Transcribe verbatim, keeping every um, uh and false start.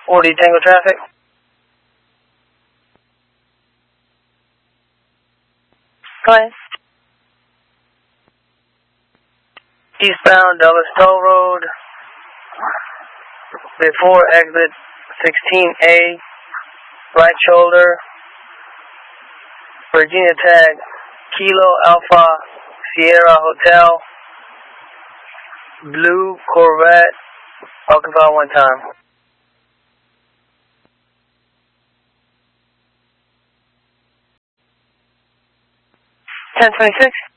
forty Tango traffic. Go ahead. Eastbound Dulles Toll Road. Before exit sixteen A. Right shoulder. Virginia tag. Kilo Alpha Sierra Hotel. Blue Corvette. Arkansas one time. ten twenty-six.